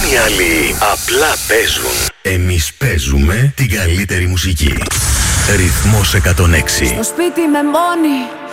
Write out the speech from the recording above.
οι άλλοι απλά παίζουν. Εμείς παίζουμε την καλύτερη μουσική. Ρυθμός 106. Στο σπίτι με μόνη,